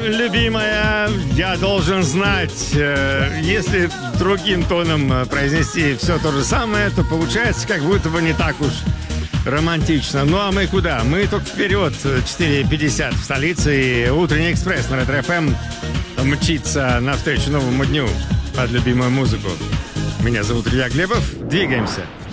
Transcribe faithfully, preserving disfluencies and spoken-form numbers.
любимая, я должен знать. Э, Если другим тоном э, произнести все то же самое, то получается как будто бы не так уж романтично. Ну а мы куда? Мы только вперед. четыре пятьдесят в столице, и утренний экспресс на Ретро эф эм мчится навстречу новому дню под любимую музыку. Меня зовут Илья Глебов. Двигаемся.